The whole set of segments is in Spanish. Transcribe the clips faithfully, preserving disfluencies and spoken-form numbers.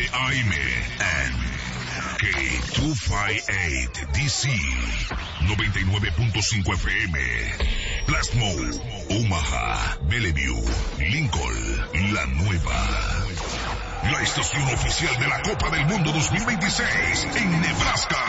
A M and K doscientos cincuenta y ocho D C noventa y nueve punto cinco F M, Plasmo, Omaha, Bellevue, Lincoln, La Nueva. La estación oficial de la Copa del Mundo dos mil veintiséis en Nebraska.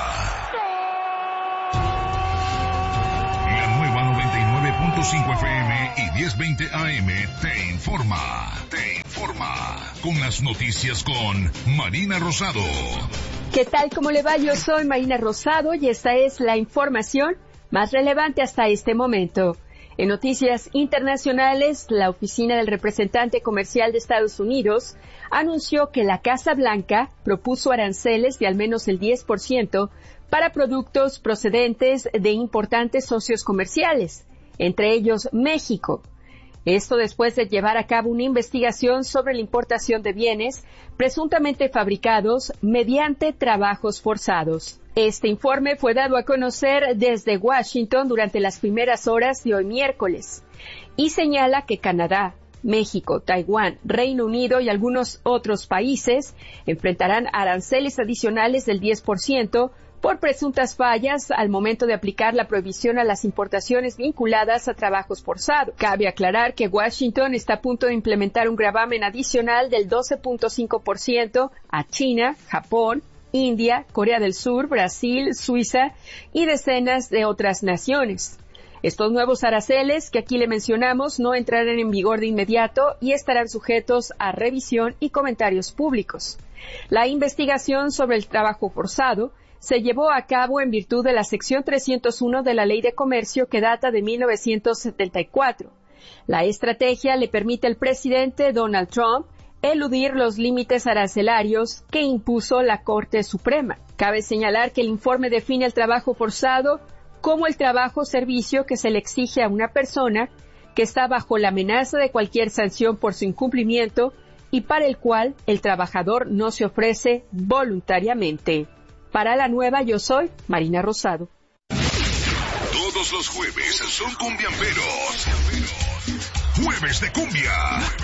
La Nueva noventa y nueve punto cinco F M y diez veinte A M te informa, te informa con las noticias con Marina Rosado. ¿Qué tal? ¿Cómo le va? Yo soy Marina Rosado y esta es la información más relevante hasta este momento. En noticias internacionales, la oficina del representante comercial de Estados Unidos anunció que la Casa Blanca propuso aranceles de al menos el diez por ciento para productos procedentes de importantes socios comerciales, entre ellos México. Esto después de llevar a cabo una investigación sobre la importación de bienes presuntamente fabricados mediante trabajos forzados. Este informe fue dado a conocer desde Washington durante las primeras horas de hoy miércoles y señala que Canadá, México, Taiwán, Reino Unido y algunos otros países enfrentarán aranceles adicionales del diez por ciento por presuntas fallas al momento de aplicar la prohibición a las importaciones vinculadas a trabajos forzados. Cabe aclarar que Washington está a punto de implementar un gravamen adicional del doce punto cinco por ciento a China, Japón, India, Corea del Sur, Brasil, Suiza y decenas de otras naciones. Estos nuevos aranceles que aquí le mencionamos no entrarán en vigor de inmediato y estarán sujetos a revisión y comentarios públicos. La investigación sobre el trabajo forzado se llevó a cabo en virtud de la sección trescientos uno de la Ley de Comercio que data de mil novecientos setenta y cuatro. La estrategia le permite al presidente Donald Trump eludir los límites arancelarios que impuso la Corte Suprema. Cabe señalar que el informe define el trabajo forzado como el trabajo o servicio que se le exige a una persona que está bajo la amenaza de cualquier sanción por su incumplimiento y para el cual el trabajador no se ofrece voluntariamente. Para La Nueva, yo soy Marina Rosado. Todos los jueves son cumbiamberos. Jueves de cumbia.